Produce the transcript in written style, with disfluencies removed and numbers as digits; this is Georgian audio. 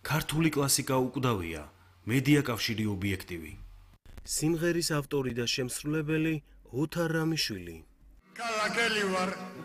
ქართული კლასიკა უკვდავია, მედია კავშირი ობიექტივი. სიმღერის ავტორი და შემსრულებელი ოთარ რამიშვილი. კალაკელი ვარ